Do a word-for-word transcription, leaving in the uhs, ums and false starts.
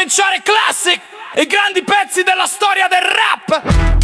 cominciare Classic, i grandi pezzi della storia del rap.